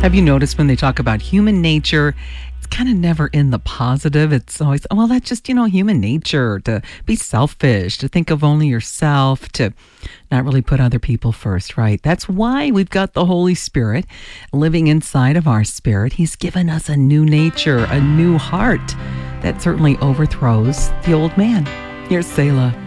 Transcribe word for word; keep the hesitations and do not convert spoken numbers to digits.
Have you noticed when they talk about human nature, it's kind of never in the positive. It's always, well, that's just, you know, human nature to be selfish, to think of only yourself, to not really put other people first, right? That's why we've got the Holy Spirit living inside of our spirit. He's given us a new nature, a new heart that certainly overthrows the old man. Here's Selah.